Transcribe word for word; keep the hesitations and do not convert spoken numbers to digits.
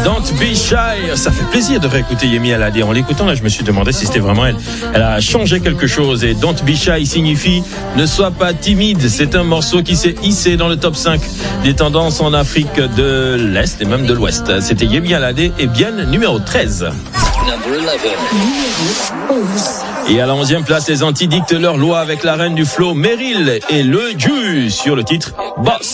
Don't Be Shy. Ça fait plaisir de réécouter Yemi Alade. En l'écoutant, là, je me suis demandé si c'était vraiment elle. Elle a changé quelque chose. Et Don't Be Shy signifie ne sois pas timide. C'est un morceau qui s'est hissé dans le top cinq des tendances en Afrique de l'Est et même de l'Ouest. C'était Yemi Alade et bien numéro treize. Et à la onzième place, les Antilles dictent leur loi avec la reine du flow, Meryl et le Ju sur le titre Boss.